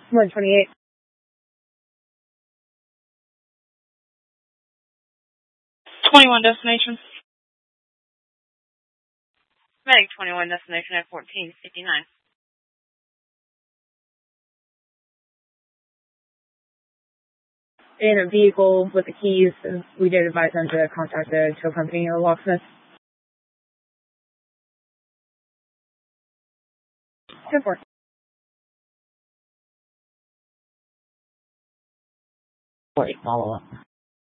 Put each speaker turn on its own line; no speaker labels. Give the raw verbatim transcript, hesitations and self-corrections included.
one twenty-eight.
twenty-one destination. Meg twenty-one destination at fourteen fifty-nine.
In a vehicle with the keys, we did advise them to contact the tow company or locksmith. ten four.
Wait, follow up.